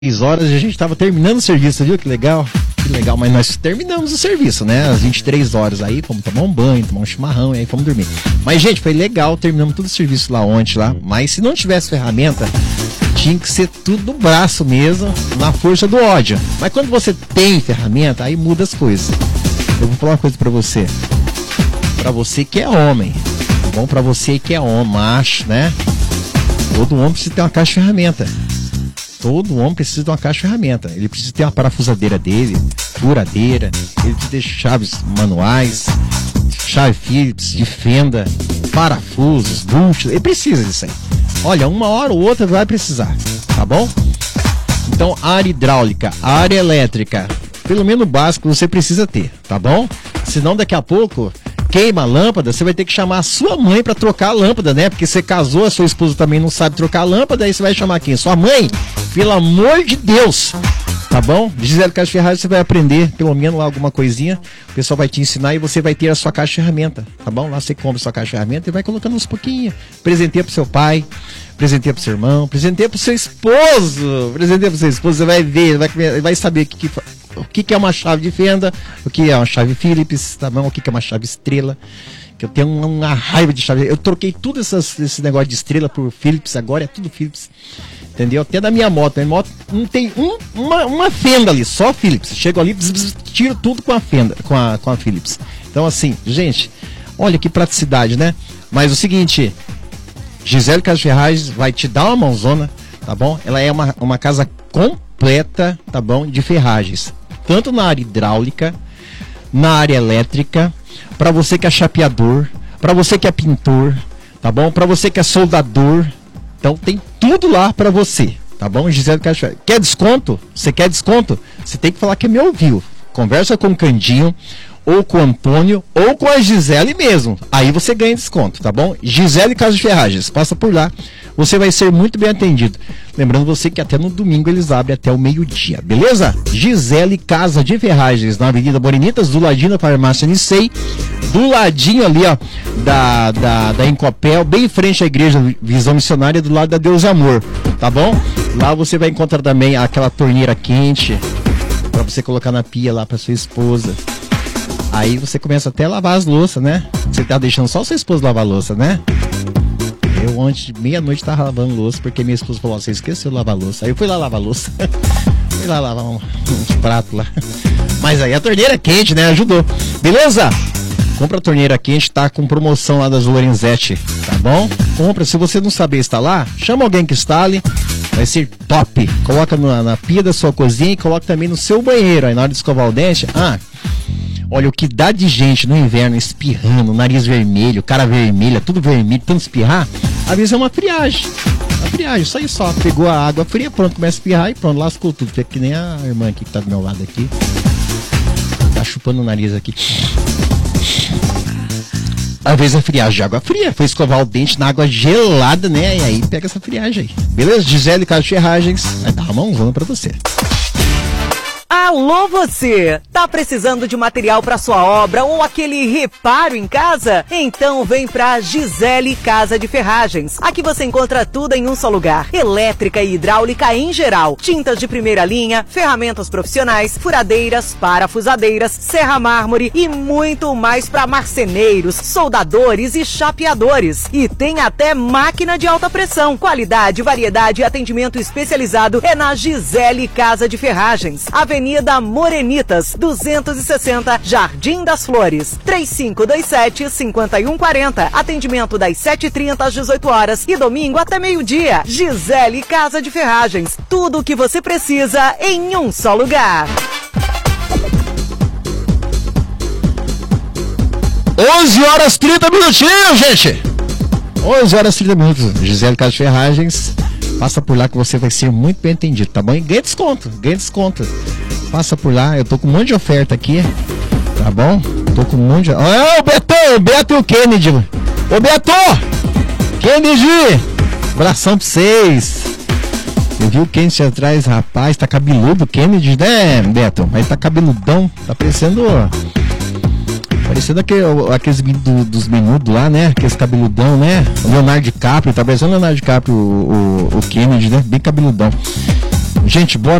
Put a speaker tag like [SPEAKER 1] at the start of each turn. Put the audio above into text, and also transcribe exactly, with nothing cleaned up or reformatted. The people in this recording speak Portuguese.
[SPEAKER 1] três horas e a gente tava terminando o serviço, viu? Que legal, que legal, mas nós terminamos o serviço, né? Às vinte e três horas aí, fomos tomar um banho, tomar um chimarrão e aí fomos dormir. Mas, gente, foi legal, terminamos todo o serviço lá ontem, lá. Mas se não tivesse ferramenta, tinha que ser tudo no braço mesmo, na força do ódio. Mas quando você tem ferramenta, aí muda as coisas. Eu vou falar uma coisa pra você. Pra você que é homem, bom, pra você que é homem, macho, né? Todo homem precisa ter uma caixa de ferramenta. Todo homem precisa de uma caixa de ferramenta. Ele precisa ter uma parafusadeira dele, furadeira, ele precisa ter chaves manuais, chave Phillips, de fenda, parafusos, buchas. Ele precisa disso aí. Olha, uma hora ou outra vai precisar, tá bom? Então, área hidráulica, área elétrica, pelo menos o básico você precisa ter, tá bom? Senão daqui a pouco queima a lâmpada, você vai ter que chamar a sua mãe pra trocar a lâmpada, né? Porque você casou, a sua esposa também não sabe trocar a lâmpada, aí você vai chamar quem? Sua mãe? Pelo amor de Deus! Tá bom? Gisele Casa de Ferragens, você vai aprender pelo menos lá alguma coisinha, o pessoal vai te ensinar e você vai ter a sua caixa de ferramenta, tá bom? Lá você compra a sua caixa de ferramenta e vai colocando uns pouquinhos. Presenteia pro seu pai, presenteia pro seu irmão, presenteia pro seu esposo, presenteia pro seu esposo, você vai ver, vai, vai saber o que, que, o que, que é uma chave de fenda, o que é uma chave Phillips, tá bom? O que, que é uma chave estrela. Que eu tenho uma, uma raiva de chave. Eu troquei tudo essas, esse negócio de estrela por Phillips, agora é tudo Phillips. Entendeu? Até da minha moto. Minha moto não tem um, uma, uma fenda ali, só Phillips. Chego ali, bzz, bzz, tiro tudo com a fenda, com a, com a Phillips. Então assim, gente, olha que praticidade, né? Mas o seguinte, Gisele Casa de Ferragens vai te dar uma mãozona, tá bom? Ela é uma, uma casa completa, tá bom? De ferragens. Tanto na área hidráulica, na área elétrica, para você que é chapeador, para você que é pintor, tá bom? Para você que é soldador, então tem tudo lá para você, tá bom? Gisele Casa de Ferragens. Quer desconto? Você quer desconto? Você tem que falar que me ouviu. Conversa com o Candinho, ou com o Antônio, ou com a Gisele mesmo. Aí você ganha desconto, tá bom? Gisele Casa de Ferragens, passa por lá. Você vai ser muito bem atendido. Lembrando você que até no domingo eles abrem até o meio-dia, beleza? Gisele Casa de Ferragens, na Avenida Borenitas, do ladinho da Farmácia Nicei, do ladinho ali, ó, da, da, da Encopel, bem em frente à Igreja Visão Missionária, do lado da Deus e Amor, tá bom? Lá você vai encontrar também aquela torneira quente, pra você colocar na pia lá pra sua esposa. Aí você começa até a lavar as louças, né? Você tá deixando só sua esposa lavar a louça, né? Eu ontem, meia-noite, tava lavando louça, porque minha esposa falou, você esqueceu de lavar louça. Aí eu fui lá lavar louça. Fui lá lavar um, uns pratos lá. Mas aí a torneira quente, né? Ajudou. Beleza? Compra a torneira quente, tá com promoção lá das Lorenzetti, tá bom? Compra, se você não saber instalar, chama alguém que instale. Vai ser top. Coloca na, na pia da sua cozinha e coloca também no seu banheiro. Aí na hora de escovar o dente, ah... Olha, o que dá de gente no inverno espirrando, nariz vermelho, cara vermelha, tudo vermelho, tanto espirrar, às vezes é uma friagem. Uma friagem, só isso só. Pegou a água fria, pronto, começa a espirrar e pronto, lascou tudo. Fica que nem a irmã aqui que tá do meu lado aqui. Tá chupando o nariz aqui. Às vezes é friagem de água fria, foi escovar o dente na água gelada, né? E aí pega essa friagem aí. Beleza? Gisele Casa de Ferragens, vai dar uma mãozona pra você.
[SPEAKER 2] Alô você! Tá precisando de material para sua obra ou aquele reparo em casa? Então vem pra Gisele Casa de Ferragens. Aqui você encontra tudo em um só lugar. Elétrica e hidráulica em geral. Tintas de primeira linha, ferramentas profissionais, furadeiras, parafusadeiras, serra mármore e muito mais para marceneiros, soldadores e chapeadores. E tem até máquina de alta pressão. Qualidade, variedade e atendimento especializado é na Gisele Casa de Ferragens. Avenida Avenida Morenitas, duzentos e sessenta, Jardim das Flores, três cinco dois sete, cinco um quatro zero. Atendimento das sete e trinta às dezoito horas e domingo até meio-dia. Gisele Casa de Ferragens, tudo o que você precisa em um só lugar.
[SPEAKER 1] onze horas e trinta minutinhos, gente. onze horas e trinta minutos. Gisele Casa de Ferragens. Passa por lá que você vai ser muito bem atendido, tá bom? E ganha desconto, ganha desconto. Passa por lá, eu tô com um monte de oferta aqui, tá bom? Tô com um monte de... Ô, o Betão, o Beto e o Kennedy. Ô, Beto! Kennedy! Abração pra vocês. Eu vi o Kennedy atrás, rapaz, tá cabeludo o Kennedy, né, Beto? Mas tá cabeludão, tá parecendo... Parecendo aquele, aqueles do, dos menudos lá, né? Aqueles cabeludão, né? O Leonardo DiCaprio, tá parecendo o Leonardo DiCaprio, o, o, o Kennedy, né? Bem cabeludão. Gente, bora